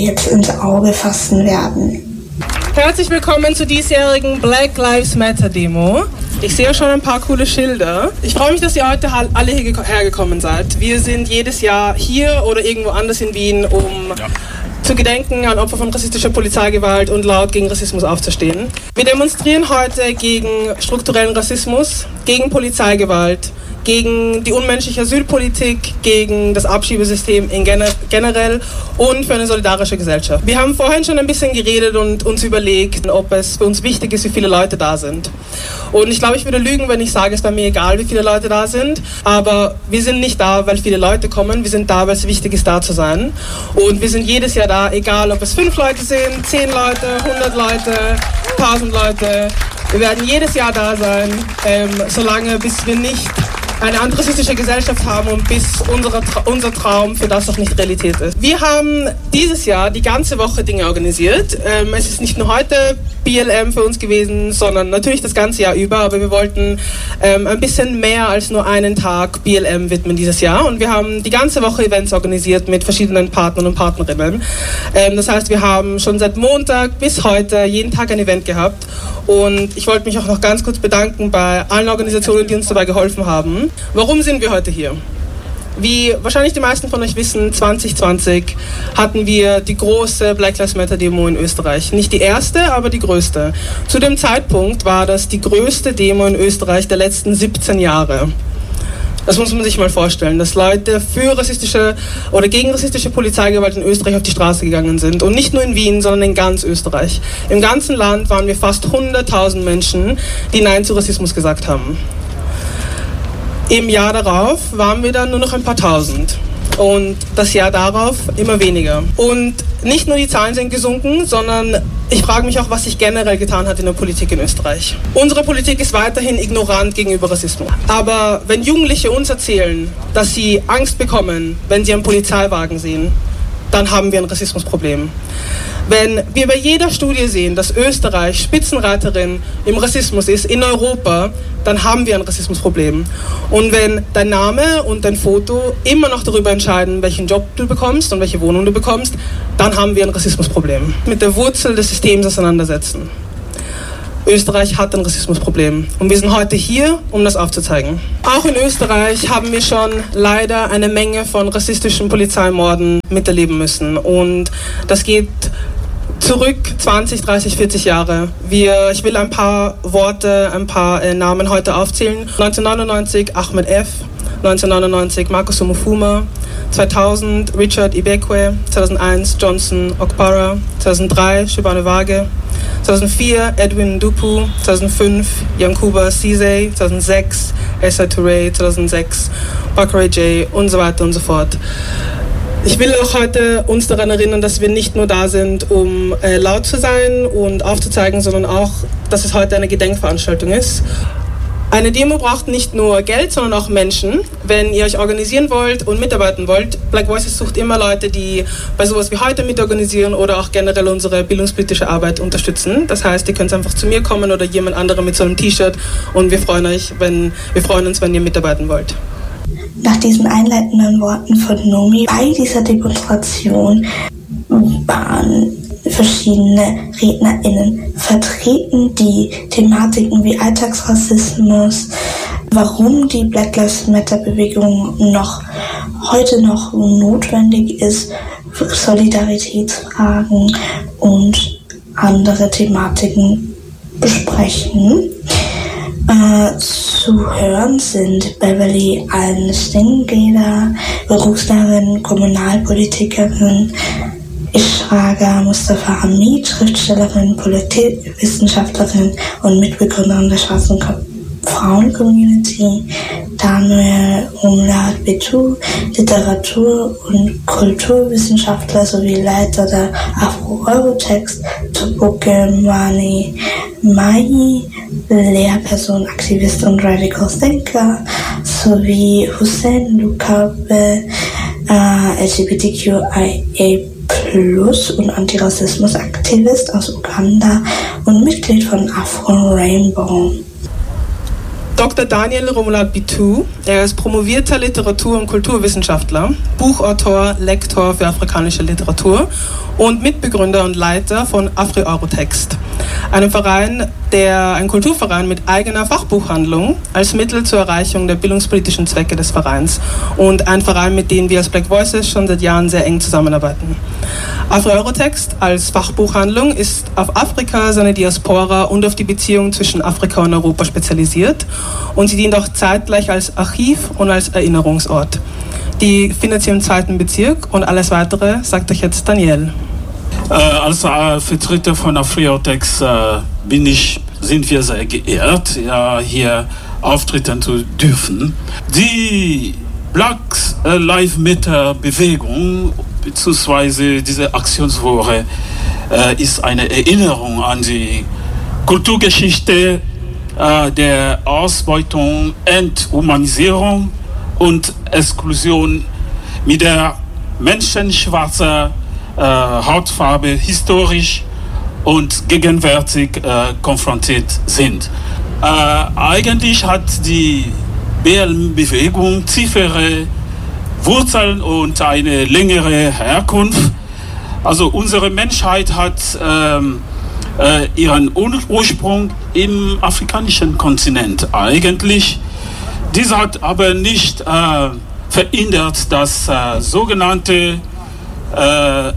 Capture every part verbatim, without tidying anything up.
jetzt ins Auge fassen werden. Herzlich willkommen zur diesjährigen Black Lives Matter Demo. Ich sehe schon ein paar coole Schilder. Ich freue mich, dass ihr heute alle hierher gekommen seid. Wir sind jedes Jahr hier oder irgendwo anders in Wien, um ja. zu gedenken an Opfer von rassistischer Polizeigewalt und laut gegen Rassismus aufzustehen. Wir demonstrieren heute gegen strukturellen Rassismus, gegen Polizeigewalt, gegen die unmenschliche Asylpolitik, gegen das Abschiebesystem in gener- generell und für eine solidarische Gesellschaft. Wir haben vorhin schon ein bisschen geredet und uns überlegt, ob es für uns wichtig ist, wie viele Leute da sind. Und ich glaube, ich würde lügen, wenn ich sage, es wäre mir egal, wie viele Leute da sind. Aber wir sind nicht da, weil viele Leute kommen. Wir sind da, weil es wichtig ist, da zu sein. Und wir sind jedes Jahr da, egal ob es fünf Leute sind, zehn Leute, hundert Leute, tausend Leute. Wir werden jedes Jahr da sein, ähm, solange bis wir nicht eine antirassistische Gesellschaft haben und bis unsere, unser Traum für das noch nicht Realität ist. Wir haben dieses Jahr die ganze Woche Dinge organisiert. Ähm, es ist nicht nur heute B L M für uns gewesen, sondern natürlich das ganze Jahr über, aber wir wollten ähm, ein bisschen mehr als nur einen Tag B L M widmen dieses Jahr und wir haben die ganze Woche Events organisiert mit verschiedenen Partnern und Partnerinnen. Ähm, das heißt, wir haben schon seit Montag bis heute jeden Tag ein Event gehabt und ich wollte mich auch noch ganz kurz bedanken bei allen Organisationen, die uns dabei geholfen haben. Warum sind wir heute hier? Wie wahrscheinlich die meisten von euch wissen, zwanzig zwanzig hatten wir die große Black Lives Matter Demo in Österreich. Nicht die erste, aber die größte. Zu dem Zeitpunkt war das die größte Demo in Österreich der letzten siebzehn Jahre. Das muss man sich mal vorstellen, dass Leute für rassistische oder gegen rassistische Polizeigewalt in Österreich auf die Straße gegangen sind. Und nicht nur in Wien, sondern in ganz Österreich. Im ganzen Land waren wir fast hunderttausend Menschen, die Nein zu Rassismus gesagt haben. Im Jahr darauf waren wir dann nur noch ein paar Tausend und das Jahr darauf immer weniger. Und nicht nur die Zahlen sind gesunken, sondern ich frage mich auch, was sich generell getan hat in der Politik in Österreich. Unsere Politik ist weiterhin ignorant gegenüber Rassismus. Aber wenn Jugendliche uns erzählen, dass sie Angst bekommen, wenn sie einen Polizeiwagen sehen, dann haben wir ein Rassismusproblem. Wenn wir bei jeder Studie sehen, dass Österreich Spitzenreiterin im Rassismus ist, in Europa, dann haben wir ein Rassismusproblem. Und wenn dein Name und dein Foto immer noch darüber entscheiden, welchen Job du bekommst und welche Wohnung du bekommst, dann haben wir ein Rassismusproblem. Mit der Wurzel des Systems auseinandersetzen. Österreich hat ein Rassismusproblem und wir sind heute hier, um das aufzuzeigen. Auch in Österreich haben wir schon leider eine Menge von rassistischen Polizeimorden miterleben müssen und das geht zurück zwanzig, dreißig, vierzig Jahre. Wir, ich will ein paar Worte, ein paar äh, Namen heute aufzählen. neunzehnhundertneunundneunzig Ahmed F., neunzehnhundertneunundneunzig Marcus Omofuma, zweitausend Richard Ibekwe, zweitausendeins Johnson Okpara, zweitausenddrei Shibane Wage, zweitausendvier Edwin Dupu, zweitausendfünf Yankuba Ceesay, zweitausendsechs Essa Touré, zweitausendsechs Bakary J und so weiter und so fort. Ich will auch heute uns daran erinnern, dass wir nicht nur da sind, um äh, laut zu sein und aufzuzeigen, sondern auch, dass es heute eine Gedenkveranstaltung ist. Eine Demo braucht nicht nur Geld, sondern auch Menschen. Wenn ihr euch organisieren wollt und mitarbeiten wollt, Black Voices sucht immer Leute, die bei sowas wie heute mitorganisieren oder auch generell unsere bildungspolitische Arbeit unterstützen. Das heißt, ihr könnt einfach zu mir kommen oder jemand anderem mit so einem T-Shirt und wir freuen euch, wenn, wir freuen uns, wenn ihr mitarbeiten wollt. Nach diesen einleitenden Worten von Nomi bei dieser Demonstration waren verschiedene RednerInnen vertreten, die Thematiken wie Alltagsrassismus, warum die Black Lives Matter Bewegung noch heute noch notwendig ist, Solidaritätsfragen und andere Thematiken besprechen. Äh, zu hören sind Beverly Allen-Stengeder, Berufslehrerin, Kommunalpolitikerin, Ishraga Mustafa Hamid, Schriftstellerin, Politikwissenschaftlerin und Mitbegründerin der Schwarzen Frauen-Community, Daniel Romuald Bitu, Literatur- und Kulturwissenschaftler sowie Leiter der Afro-Eurotext, Tobuke Mani Mai, Lehrperson, Aktivist und Radical Thinker, sowie Hussein Lukabe, äh, L G B T Q I A Plus und Antirassismus-Aktivist aus Uganda und Mitglied von Afro Rainbow. Doktor Daniel Romuald Bitu, er ist promovierter Literatur- und Kulturwissenschaftler, Buchautor, Lektor für afrikanische Literatur und Mitbegründer und Leiter von AfriEurotext, einem Verein, der ein Kulturverein mit eigener Fachbuchhandlung als Mittel zur Erreichung der bildungspolitischen Zwecke des Vereins und ein Verein, mit dem wir als Black Voices schon seit Jahren sehr eng zusammenarbeiten. AfriEurotext als Fachbuchhandlung ist auf Afrika, seine Diaspora und auf die Beziehung zwischen Afrika und Europa spezialisiert und sie dient auch zeitgleich als Archiv und als Erinnerungsort. Die findet sie im zweiten Bezirk und alles Weitere sagt euch jetzt Daniel. Äh, als äh, Vertreter von AfriEurotext äh, bin ich, sind wir sehr geehrt, ja, hier auftreten zu dürfen. Die Black Lives Matter Bewegung bzw. diese Aktionswoche äh, ist eine Erinnerung an die Kulturgeschichte äh, der Ausbeutung, Enthumanisierung und Exklusion, mit der Menschen schwarzer äh, Hautfarbe historisch und gegenwärtig äh, konfrontiert sind. Äh, eigentlich hat die B L M-Bewegung tiefere Wurzeln und eine längere Herkunft. Also unsere Menschheit hat ähm, äh, ihren Ursprung im afrikanischen Kontinent eigentlich. Dies hat aber nicht äh, verhindert, dass äh, sogenannte äh,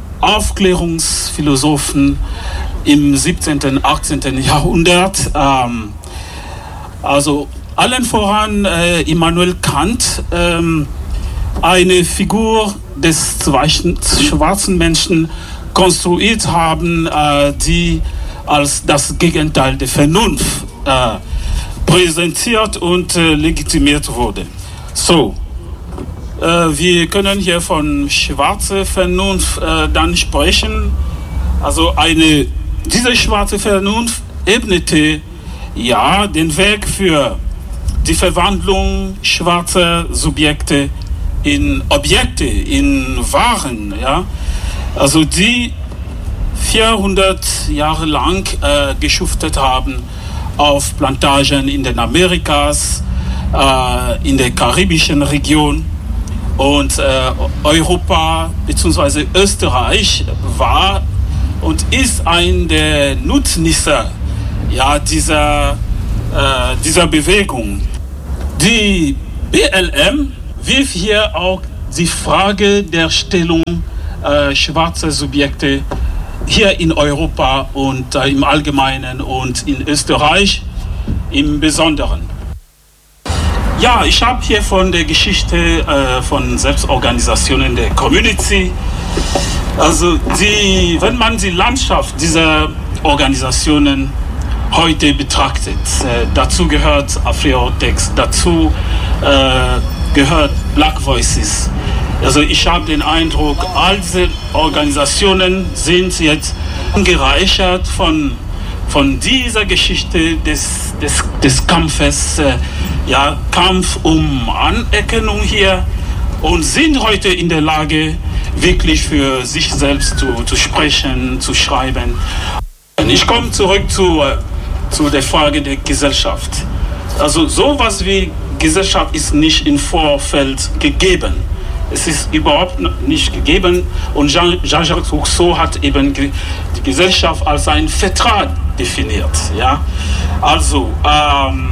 Aufklärungsphilosophen im siebzehnten, achtzehnten Jahrhundert, ähm, also allen voran äh, Immanuel Kant, ähm, eine Figur des schwarzen Menschen konstruiert haben, äh, die als das Gegenteil der Vernunft äh, präsentiert und äh, legitimiert wurde. So, äh, wir können hier von schwarzer Vernunft äh, dann sprechen. Also eine, diese schwarze Vernunft ebnete ja den Weg für die Verwandlung schwarzer Subjekte in Objekte, in Waren, ja, also die vierhundert Jahre lang äh, geschuftet haben auf Plantagen in den Amerikas, äh, in der karibischen Region und äh, Europa bzw. Österreich war und ist ein der Nutznießer, ja, dieser, äh, dieser Bewegung. Die B L M wirft hier auch die Frage der Stellung äh, schwarzer Subjekte hier in Europa und äh, im Allgemeinen und in Österreich im Besonderen. Ja, ich habe hier von der Geschichte äh, von Selbstorganisationen der Community, also die, wenn man die Landschaft dieser Organisationen heute betrachtet, äh, dazu gehört AfriEurotext, dazu äh, gehört Black Voices. Also ich habe den Eindruck, all diese Organisationen sind jetzt angereichert von, von dieser Geschichte des, des, des Kampfes, äh, ja, Kampf um Anerkennung hier und sind heute in der Lage, wirklich für sich selbst zu, zu sprechen, zu schreiben. Und ich komme zurück zu, äh, zu der Frage der Gesellschaft. Also sowas wie Gesellschaft ist nicht im Vorfeld gegeben. Es ist überhaupt nicht gegeben und Jean, Jean-Jacques Rousseau hat eben die Gesellschaft als einen Vertrag definiert. Ja? Also ähm,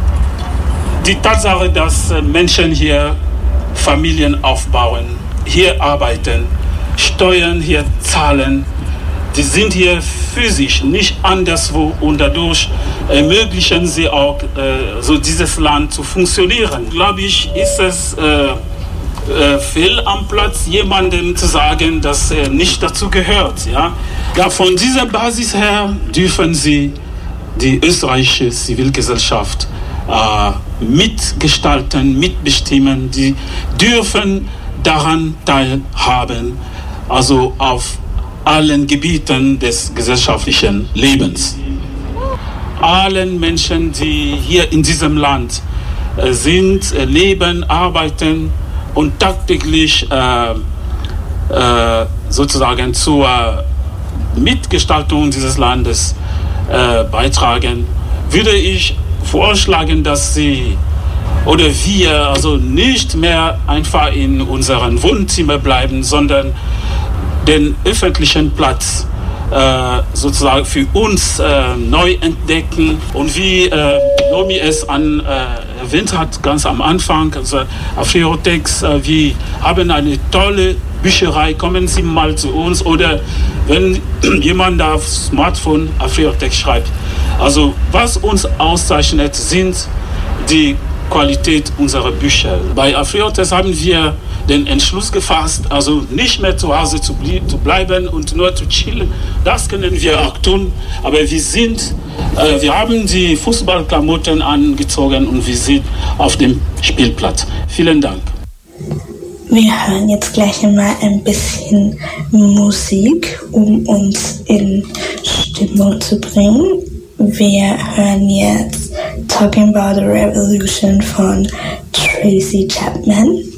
die Tatsache, dass Menschen hier Familien aufbauen, hier arbeiten, Steuern hier zahlen, die sind hier physisch nicht anderswo und dadurch ermöglichen sie auch, äh, so dieses Land zu funktionieren. Glaube ich, ist es äh, äh, fehl am Platz, jemandem zu sagen, dass er nicht dazu gehört. Ja? Ja, von dieser Basis her dürfen sie die österreichische Zivilgesellschaft äh, mitgestalten, mitbestimmen. Die dürfen daran teilhaben, also auf allen Gebieten des gesellschaftlichen Lebens. Allen Menschen, die hier in diesem Land äh, sind, äh, leben, arbeiten und tagtäglich äh, äh, sozusagen zur Mitgestaltung dieses Landes äh, beitragen, würde ich vorschlagen, dass sie oder wir also nicht mehr einfach in unserem Wohnzimmer bleiben, sondern den öffentlichen Platz äh, sozusagen für uns äh, neu entdecken. Und wie äh, Nomi es an, äh, erwähnt hat, ganz am Anfang, also Afriotex, äh, wir haben eine tolle Bücherei, kommen Sie mal zu uns, oder wenn jemand auf Smartphone Afriotex schreibt. Also was uns auszeichnet, sind die Qualität unserer Bücher. Bei Afriotex haben wir den Entschluss gefasst, also nicht mehr zu Hause zu, blie- zu bleiben und nur zu chillen. Das können wir auch tun, aber wir sind, äh, wir haben die Fußballklamotten angezogen und wir sind auf dem Spielplatz. Vielen Dank. Wir hören jetzt gleich mal ein bisschen Musik, um uns in Stimmung zu bringen. Wir hören jetzt Talking About the Revolution von Tracy Chapman.